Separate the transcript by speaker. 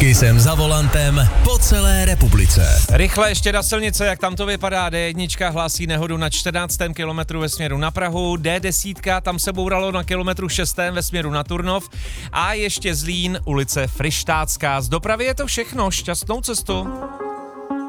Speaker 1: Kisem za volantem po celé republice.
Speaker 2: Rychle ještě na silnice, jak tam to vypadá. D1 hlásí nehodu na 14. kilometru ve směru na Prahu. D10 tam se bouralo na kilometru 6. ve směru na Turnov. A ještě Zlín, ulice Fryštácká. Z dopravy je to všechno. Šťastnou cestu.